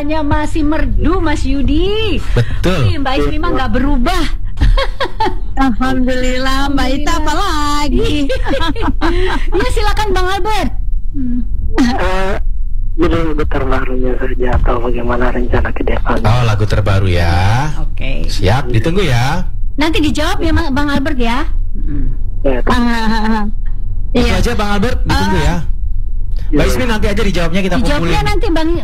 suaranya masih merdu, Mas Yudi. Betul. Mbak Ismi mah nggak berubah. Alhamdulillah, Mbak Ita apa lagi? Ya silakan Bang Albert. Jadi lagu terbarunya saja atau bagaimana rencana ke depan? Oh, lagu terbaru ya. Oke. Siap, ditunggu ya. Nanti dijawab ya Bang Albert ya. Ya, Itu aja Bang Albert, ditunggu ya. Mbak Ismi nanti aja dijawabnya kita Dijawabnya kumpulin. nanti Bang